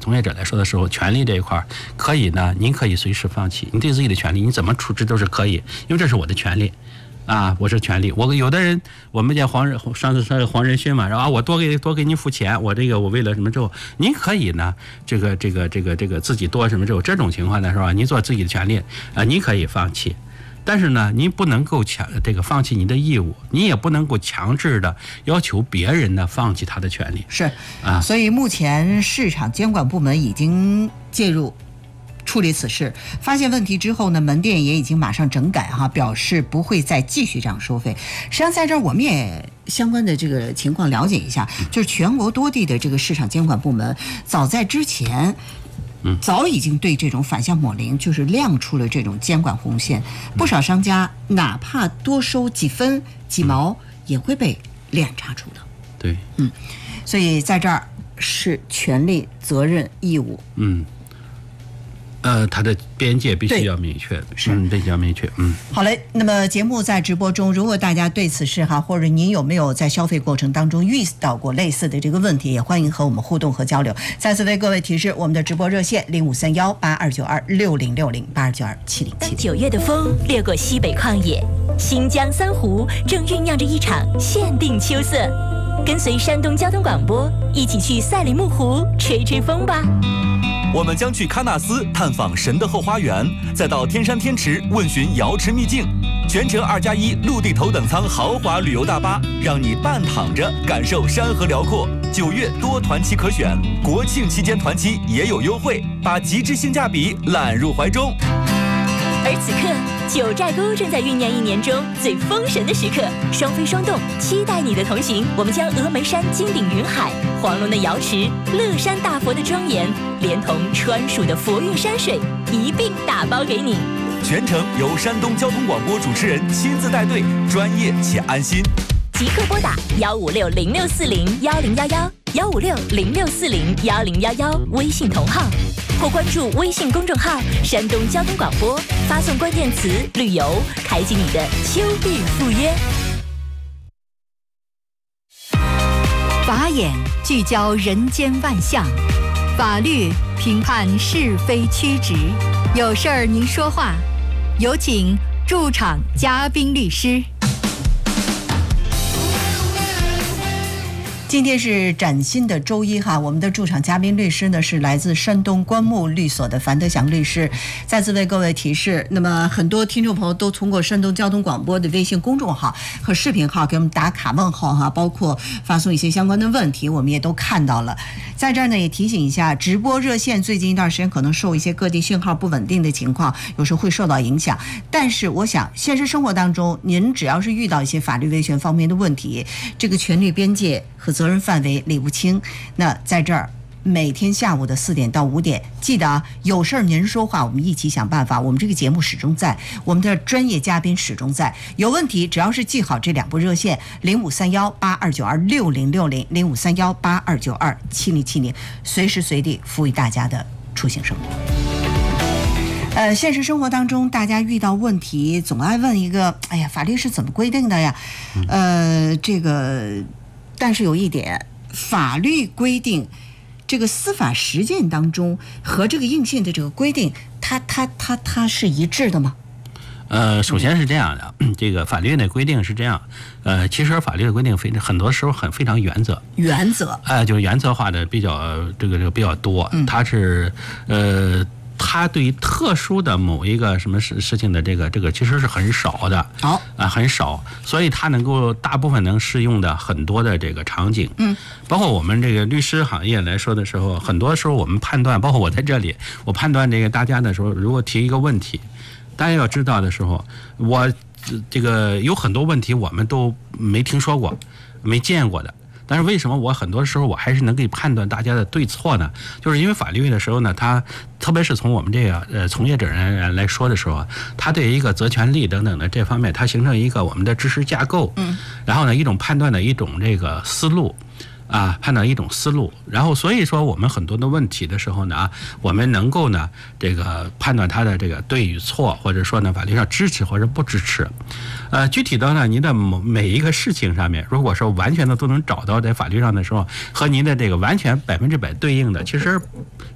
从业者来说的时候，权利这一块可以呢，您可以随时放弃，你对自己的权利你怎么处置都是可以，因为这是我的权利。我是权利，我有的人，我们见上次说黄仁勋嘛，然后我多给你付钱，我为了什么之后，您可以呢，这个自己多什么之后，这种情况呢是吧？您做自己的权利您可以放弃，但是呢，您不能够放弃您的义务，您也不能够强制的要求别人呢放弃他的权利。 是所以目前市场监管部门已经介入处理此事，发现问题之后呢，门店也已经马上整改表示不会再继续这样收费。实际上在这儿我们也相关的这个情况了解一下，就是全国多地的这个市场监管部门早在之前早已经对这种反向抹零就是亮出了这种监管红线，不少商家哪怕多收几分几毛也会被链查出的。 对， 所以在这儿是权利、责任、义务。 它的边界必须要明确，边界要明确。 好嘞，那么节目在直播中，如果大家对此事或者您有没有在消费过程当中遇到过类似的这个问题，也欢迎和我们互动和交流。再次为各位提示，我们的直播热线05318292606082927070。 9月的风掠过西北旷野，新疆三湖正酝酿着一场限定秋色。跟随山东交通广播一起去赛里木湖吹吹风吧。 我们将去喀纳斯探访神的后花园，再到天山天池问询瑶池秘境。全程2+1陆地头等舱豪华旅游大巴，让你半躺着感受山河辽阔。9月多团期可选，国庆期间团期也有优惠，把极致性价比揽入怀中。 而此刻，九寨沟正在酝酿1年中最封神的时刻，双飞双动，期待你的同行。我们将峨眉山金顶云海、黄龙的瑶池、乐山大佛的庄严，连同川蜀的佛韵山水一并打包给你。 全程由山东交通广播主持人亲自带队，专业且安心。 即刻拨打15606401011，15606401011，微信同号。或关注微信公众号山东交通广播，发送关键词旅游，开启你的秋日赴约。 法眼聚焦人间万象，法律评判是非曲直，有事儿您说话，有请驻场嘉宾律师。 今天是崭新的周一我们的驻场嘉宾律师呢是来自山东关木律所的樊德祥律师。再次为各位提示，那么很多听众朋友都通过山东交通广播的微信公众号和视频号给我们打卡问候包括发送一些相关的问题，我们也都看到了。在这儿呢也提醒一下，直播热线最近一段时间可能受一些各地信号不稳定的情况，有时候会受到影响，但是我想现实生活当中您只要是遇到一些法律维权方面的问题，这个权利边界和责任范围理不清，那在这儿每天下午的4点到5点，记得有事儿您说话，我们一起想办法。我们这个节目始终在，我们的专业嘉宾始终在。有问题只要是记好这2部热线053182926060，053182927070，随时随地服务于大家的出行生活。现实生活当中大家遇到问题总爱问一个，哎呀，法律是怎么规定的呀？但是有一点，法律规定这个司法实践当中和这个硬性的这个规定，它是一致的吗？ 首先是这样的，这个法律的规定是这样，其实法律的规定很多时候非常原则，就是原则化的比较这个比较多，它是它对于特殊的某一个什么事情的这个其实是很少的，很少，所以它能够大部分能适用的很多的这个场景，包括我们这个律师行业来说的时候，很多时候我们判断，包括我在这里，我判断这个大家的时候，如果提一个问题，大家要知道的时候，我这个有很多问题我们都没听说过、没见过的。但是为什么我很多时候我还是能够判断大家的对错呢？就是因为法律的时候呢，它特别是从我们这个从业者人来说的时候，它对一个责权利等等的这方面，它形成一个我们的知识架构，然后呢一种判断的一种这个思路。判断一种思路，然后所以说我们很多的问题的时候呢，我们能够呢这个判断它的这个对与错，或者说呢法律上支持或者不支持。具体的呢，您的每一个事情上面，如果说完全的都能找到在法律上的时候和您的这个完全100%对应的，其实